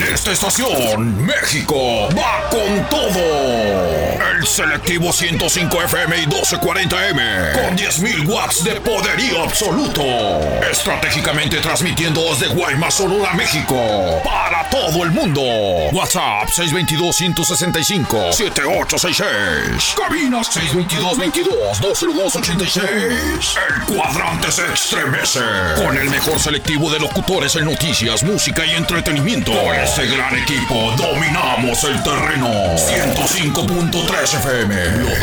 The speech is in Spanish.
Esta estación, México, va con todo. El selectivo 105 FM y 1240M, con 10.000 watts de poderío absoluto. Estratégicamente transmitiendo desde Guaymas, Sonora, México, para todo el mundo. WhatsApp 622-165-7866. Cabina 622-22-20286. El cuadrante se estremece con el mejor selectivo de locutores en noticias, música y entretenimiento. Por este gran equipo dominamos el terreno. 105.3 FM.